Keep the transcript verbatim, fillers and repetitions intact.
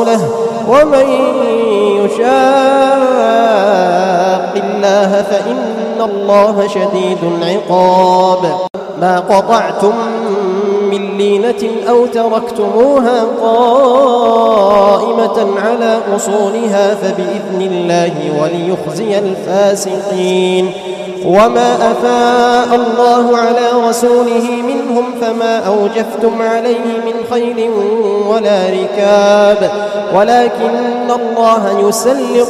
ومن يشاق الله فإن الله شديد العقاب. ما قطعتم من لينة أو تركتموها قائمة على أصولها فبإذن الله وليخزي الفاسقين. وما أفاء الله على رسوله منهم فما أوجفتم عليه من خيل ولا ركاب ولكن الله يسلط